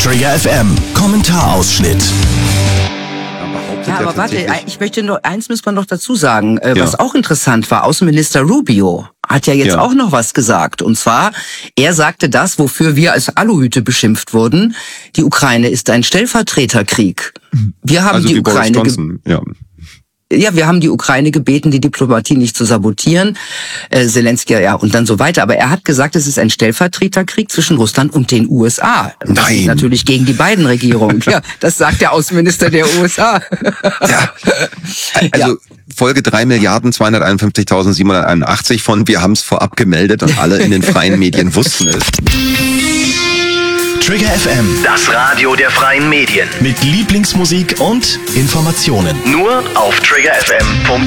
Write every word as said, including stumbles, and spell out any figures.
Trigger F M, Kommentarausschnitt. Ja, aber warte, ich möchte nur, eins muss man noch dazu sagen, äh, Ja. was auch interessant war, Außenminister Rubio hat ja jetzt Ja. auch noch was gesagt. Und zwar, er sagte das, wofür wir als Aluhüte beschimpft wurden, die Ukraine ist ein Stellvertreterkrieg. Wir haben Also die wie Boris Ukraine... ge- Johnson, ja. Ja, wir haben die Ukraine gebeten, die Diplomatie nicht zu sabotieren. Äh, Zelensky, ja, und dann so weiter. Aber er hat gesagt, es ist ein Stellvertreterkrieg zwischen Russland und den U S A. Und das Nein. ist natürlich gegen die beiden Regierungen. Ja, das sagt der Außenminister der U S A. Ja. Also Ja. Folge drei Milliarden zweihunderteinundfünfzigtausendsiebenhunderteinundachtzig von wir haben es vorab gemeldet und alle in den freien Medien wussten es. Trigger F M Das Radio der freien Medien. mit Lieblingsmusik und Informationen. Nur auf trigger f m punkt